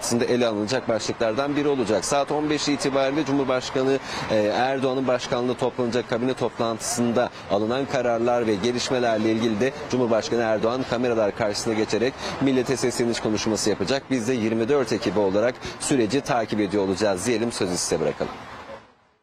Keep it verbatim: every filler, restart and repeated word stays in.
toplantısında ele alınacak başlıklardan biri olacak. Saat on beş itibariyle Cumhurbaşkanı Erdoğan'ın başkanlığında toplanacak kabine toplantısında alınan kararlar ve gelişmelerle ilgili de Cumhurbaşkanı Erdoğan kameralar karşısına geçerek millete sesleniş konuşması yapacak. Biz de yirmi dört ekibi olarak süreci takip ediyor olacağız diyelim, sözü size bırakalım.